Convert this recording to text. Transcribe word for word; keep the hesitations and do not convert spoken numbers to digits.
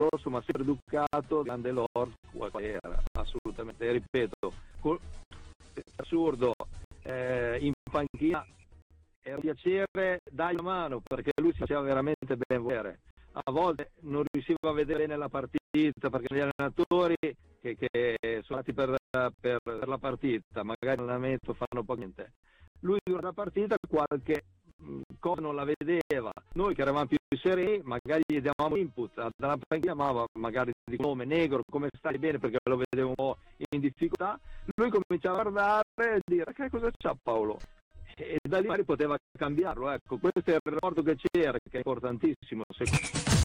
grosso ma sempre educato, grande Lord, era assolutamente, e ripeto, col, assurdo, eh, in panchina era un piacere dargli la mano perché lui si faceva veramente ben volere. A volte non riusciva a vedere bene la partita perché gli allenatori che, che sono andati per, per, per la partita magari l'allenamento fanno poco niente, lui durante la partita qualche cosa non la vedeva, noi che eravamo più sereni magari gli davamo input dalla panchina, ma magari di nome Negro come stai, bene, perché lo vedevo un po' in difficoltà, lui cominciava a guardare e dire che cosa c'ha Paolo, e da lì magari poteva cambiarlo. Ecco, questo è il rapporto che c'era, che è importantissimo secondo me.